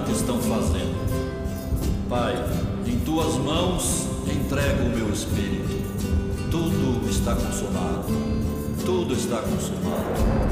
que estão fazendo. Pai, em tuas mãos entrego o meu espírito. Tudo está consumado. Tudo está consumado.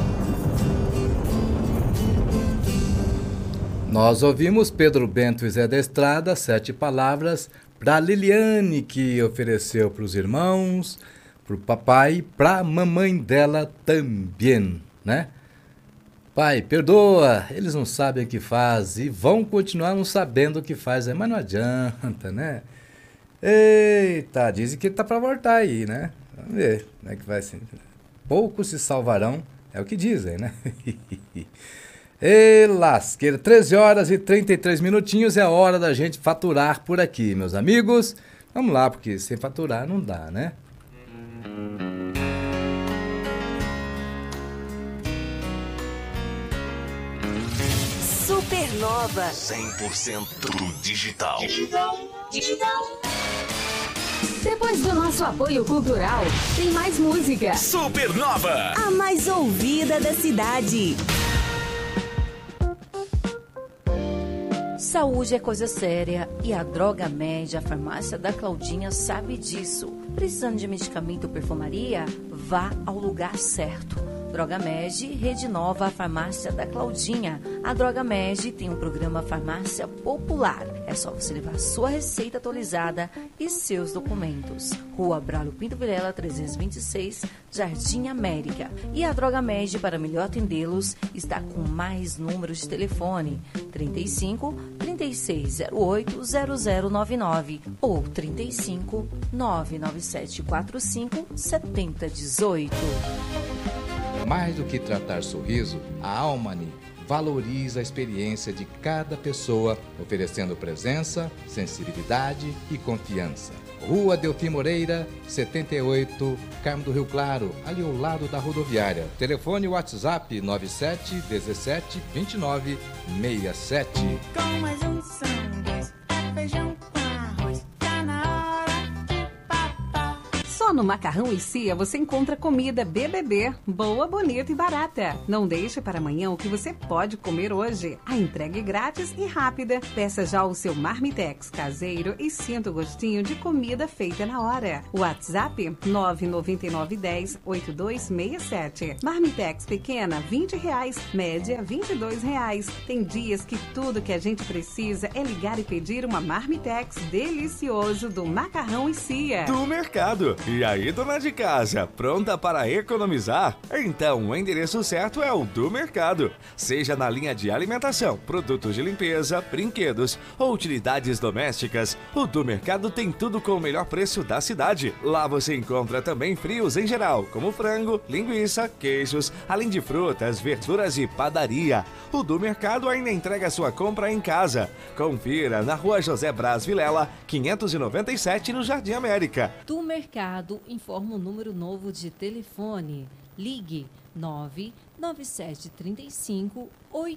Nós ouvimos Pedro Bento e Zé da Estrada, 7 palavras, para Liliane, que ofereceu para os irmãos, para o papai, para a mamãe dela também, né? Pai, perdoa, eles não sabem o que faz e vão continuar não sabendo o que faz, mas não adianta, né? Eita, dizem que ele tá para voltar aí, né? Vamos ver como é que vai ser. Poucos se salvarão, é o que dizem, né? Ê, lasqueira, 13 horas e 33 minutinhos é a hora da gente faturar por aqui, meus amigos. Vamos lá, porque sem faturar não dá, né? Supernova 100% digital. Depois do nosso apoio cultural, tem mais música. Supernova, a mais ouvida da cidade. Saúde é coisa séria e a Droga Med, a farmácia da Claudinha, sabe disso. Precisando de medicamento ou perfumaria? Vá ao lugar certo. Droga Med, Rede Nova, a farmácia da Claudinha. A Droga Med tem um programa Farmácia Popular. É só você levar sua receita atualizada e seus documentos. Rua Braulio Pinto Vilela, 326, Jardim América. E a Droga Med, para melhor atendê-los, está com mais números de telefone: 35 3608 0099 ou 35 99745 7018. Mais do que tratar sorriso, a Almani valoriza a experiência de cada pessoa, oferecendo presença, sensibilidade e confiança. Rua Delfim Moreira, 78, Carmo do Rio Claro, ali ao lado da rodoviária. Telefone WhatsApp 97 17 29 67. Com mais um sanduíche, feijão com arroz, tá na hora de papar. Só no Macarrão e Cia você encontra comida BBB, boa, bonita e barata. Não deixe para amanhã o que você pode comer hoje. A entrega é grátis e rápida. Peça já o seu Marmitex caseiro e sinta o gostinho de comida feita na hora. WhatsApp 999108267. Marmitex pequena R$20, média R$22. Tem dias que tudo que a gente precisa é ligar e pedir uma Marmitex delicioso do Macarrão e Cia. Do mercado. E aí, dona de casa, pronta para economizar? Então, o endereço certo é o do mercado. Seja na linha de alimentação, produtos de limpeza, brinquedos ou utilidades domésticas, o do mercado tem tudo com o melhor preço da cidade. Lá você encontra também frios em geral, como frango, linguiça, queijos, além de frutas, verduras e padaria. O do mercado ainda entrega sua compra em casa. Confira na Rua José Braz Vilela, 597, no Jardim América. Do mercado informa o número novo de telefone. Ligue 99735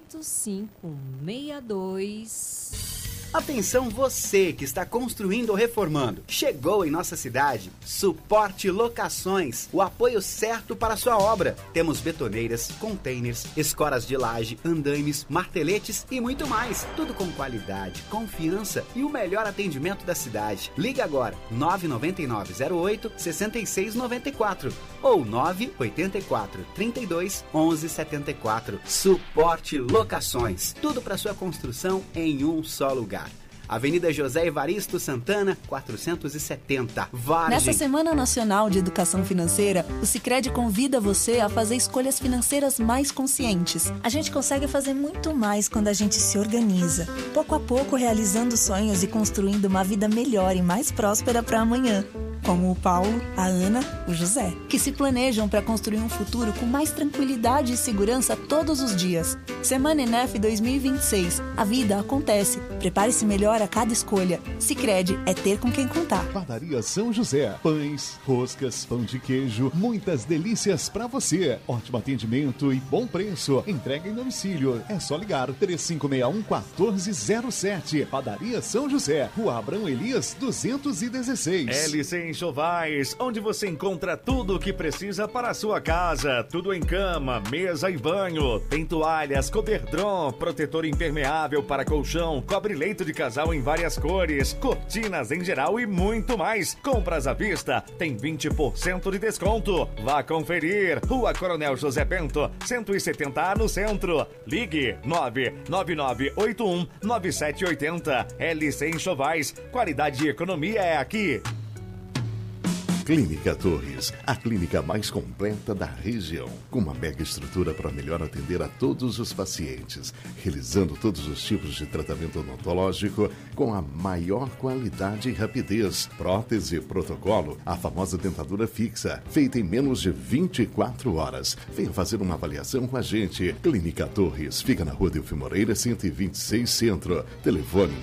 8562. Atenção você que está construindo ou reformando. Chegou em nossa cidade Suporte Locações, o apoio certo para a sua obra. Temos betoneiras, containers, escoras de laje, andaimes, marteletes e muito mais. Tudo com qualidade, confiança e o melhor atendimento da cidade. Ligue agora 99908-6694 ou 984-32-1174. Suporte Locações. Tudo para sua construção em um só lugar. Avenida José Evaristo Santana, 470, Vargem. Nessa Semana Nacional de Educação Financeira, o Sicredi convida você a fazer escolhas financeiras mais conscientes. A gente consegue fazer muito mais quando a gente se organiza, pouco a pouco realizando sonhos e construindo uma vida melhor e mais próspera para amanhã. Como o Paulo, a Ana, o José, que se planejam para construir um futuro com mais tranquilidade e segurança todos os dias. Semana Enef 2026. A vida acontece. Prepare-se melhor a cada escolha. Sicredi é ter com quem contar. Padaria São José. Pães, roscas, pão de queijo, muitas delícias para você. Ótimo atendimento e bom preço. Entrega em domicílio. É só ligar 3561-1407. Padaria São José. Rua Abrão Elias 216. LC Enxovais, onde você encontra tudo o que precisa para a sua casa. Tudo em cama, mesa e banho. Tem toalhas, coberdron, protetor impermeável para colchão, cobre-leito de casal em várias cores, cortinas em geral e muito mais. Compras à vista, tem 20% de desconto. Vá conferir. Rua Coronel José Bento, 170A no centro. Ligue 999819780. LC Enxovais. Qualidade e economia é aqui. Clínica Torres, a clínica mais completa da região, com uma mega estrutura para melhor atender a todos os pacientes, realizando todos os tipos de tratamento odontológico com a maior qualidade e rapidez. Prótese protocolo, a famosa dentadura fixa, feita em menos de 24 horas. Venha fazer uma avaliação com a gente. Clínica Torres, fica na Rua Delfim Moreira, 126 Centro. Telefone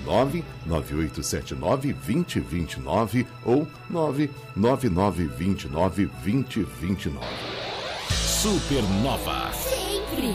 99879-2029 ou 99929-2029. Supernova. Sempre.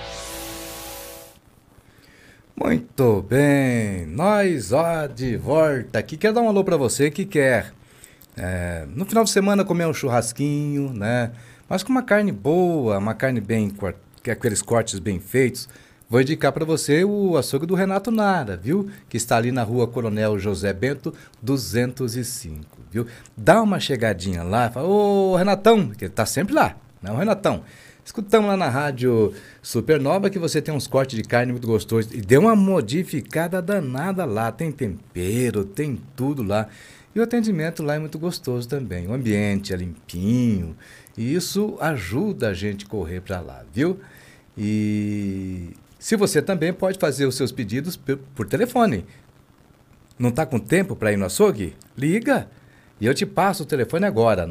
Muito bem, nós de volta aqui. Quero dar um alô para você que quer no final de semana comer um churrasquinho, né? Mas com uma carne boa, uma carne bem, aqueles cortes bem feitos. Vou indicar para você o açougue do Renato Nara, viu? Que está ali na Rua Coronel José Bento, 205, viu? Dá uma chegadinha lá, fala, ô Renatão, que ele tá sempre lá, né? O Renatão. Escutamos lá na rádio Supernova que você tem uns cortes de carne muito gostosos. E deu uma modificada danada lá. Tem tempero, tem tudo lá. E o atendimento lá é muito gostoso também. O ambiente é limpinho. E isso ajuda a gente a correr para lá, viu? E se você também pode fazer os seus pedidos por telefone. Não está com tempo para ir no açougue? Liga! E eu te passo o telefone agora,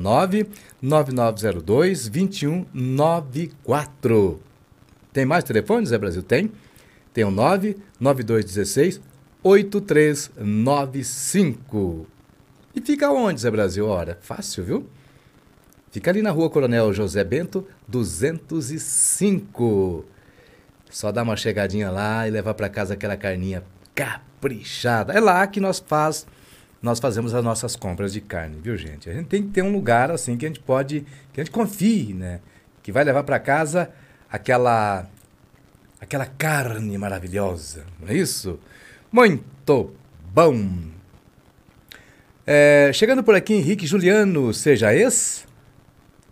99902-2194. Tem mais telefones, Zé Brasil? Tem. Tem o 99216-8395. E fica onde, Zé Brasil? Ora, fácil, viu? Fica ali na Rua Coronel José Bento, 205. Só dar uma chegadinha lá e levar para casa aquela carninha caprichada. É lá que nós fazemos as nossas compras de carne, viu, gente? A gente tem que ter um lugar assim que a gente confie, né? Que vai levar para casa aquela carne maravilhosa, não é isso? Muito bom! Chegando por aqui, Henrique Juliano, seja esse?